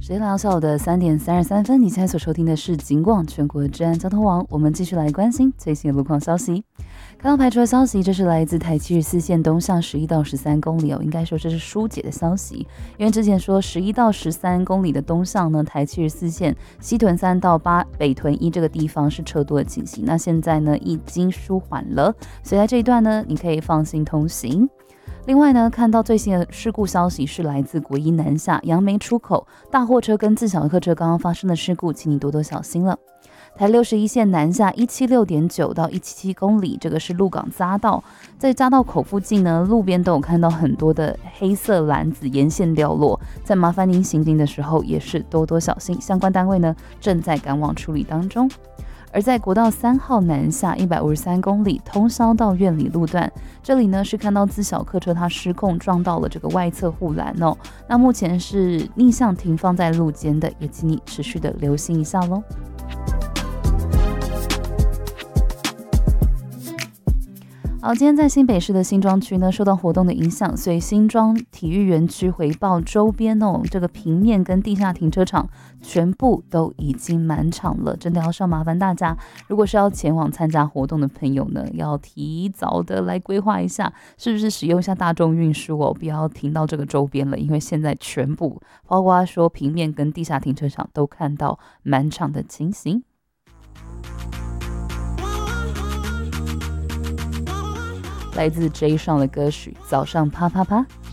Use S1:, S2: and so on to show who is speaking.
S1: 时间来到下午的3点33分，你现在所收听的是警广全国治安交通网，我们继续来关心最新的路况消息。看到排除的消息，这是来自台74线东向11到13公里应该说这是疏解的消息，因为之前说11到13公里的东向呢，台74线西屯3到北屯1这个地方是车多的情形，那现在呢已经舒缓了，所以在这一段呢，你可以放心通行。另外呢，看到最新的事故消息是来自国一南下杨梅出口大货车跟自小客车刚刚发生的事故，请你多多小心了。台61线南下 176.9 到177公里，这个是鹿港匝道，在匝道口附近呢，路边都有看到很多的黑色篮子沿线掉落，在麻烦您行经的时候也是多多小心，相关单位呢正在赶往处理当中。而在国道3号南下153公里通霄到苑里路段，这里呢是看到自小客车它失控撞到了这个外侧护栏那目前是逆向停放在路肩的，也请你持续的留心一下咯。好，今天在新北市的新庄区呢，受到活动的影响，所以新庄体育园区回报周边这个平面跟地下停车场全部都已经满场了，真的要麻烦大家，如果是要前往参加活动的朋友呢，要提早的来规划一下，是不是使用一下大众运输不要停到这个周边了，因为现在全部包括说平面跟地下停车场都看到满场的情形。来自 J 上的歌曲早上啪啪啪。